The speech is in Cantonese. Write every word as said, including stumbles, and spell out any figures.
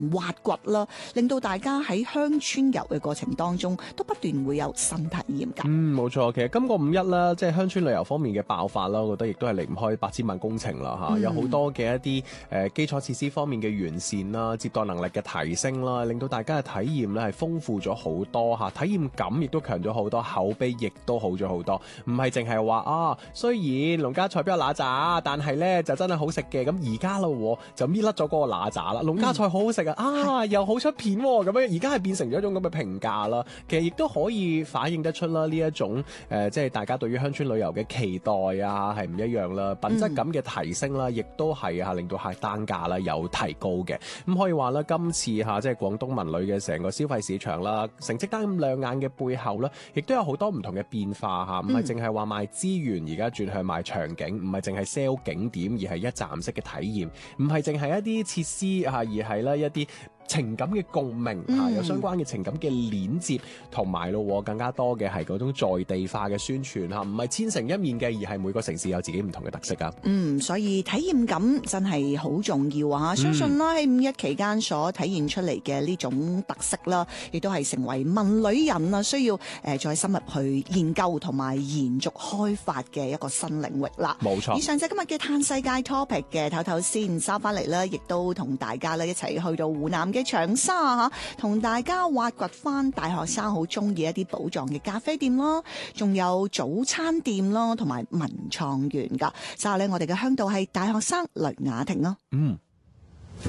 挖掘啦，令到大家喺鄉村遊嘅過程當中都不斷會有新體驗㗎。 嗯，冇錯，其實今個五一啦，即係鄉村旅遊方面嘅爆發啦，我覺得亦都係離唔開八千萬工程啦嚇、嗯，有好多嘅一啲誒、呃、基礎設施方面嘅完善啦，接待能力嘅提升啦，令到大家嘅體驗咧係豐富咗好多嚇，體驗感亦都強咗好多，口碑亦都好咗好多，唔係淨係話啊，雖然農家菜比較乸渣，但係咧就真係好食嘅。咁而家咯就搣甩咗嗰個乸渣啦，農家菜好好食啊、嗯，啊又好出片喎，咁樣而家係變成咗一種咁嘅評價啦。其實亦都可以反映得出啦，呢一種誒、呃，即係大家對於鄉村旅遊嘅期待啊，係唔一樣啦，品質感嘅提升啦，亦都係啊，令到客單價啦有提高嘅。咁可以話啦，今次嚇即係廣東文旅嘅成個消費市場啦，成績單咁亮眼嘅背後咧，亦都有好多唔同嘅變化嚇，唔係淨係話賣資源，而家轉向賣場景，唔係淨係 sell 景點，而係一站式嘅體驗，唔係淨係一啲設施嚇，而係咧一啲情感嘅共鳴嚇、嗯，有相關嘅情感嘅鏈接，同埋咯更加多嘅係嗰種在地化嘅宣傳嚇，唔係千城一面嘅，而係每個城市有自己唔同嘅特色啊。 嗯，所以體驗感真係好重要啊！相信啦喺五一期間所體現出嚟嘅呢種特色啦，亦都係成為文旅人啊需要誒再深入去研究同埋延續開發嘅一個新領域啦。 冇錯。以上就今日嘅嘆世界 topic 嘅唞唞先，收翻嚟啦，亦都同大家咧一齊去到湖南嘅長沙吓，同大家挖掘翻大學生好中意一啲寶藏嘅咖啡店啦，仲有早餐店啦，同埋文創園噶。之後咧，我哋嘅向導係大學生雷雅婷咯。 嗯。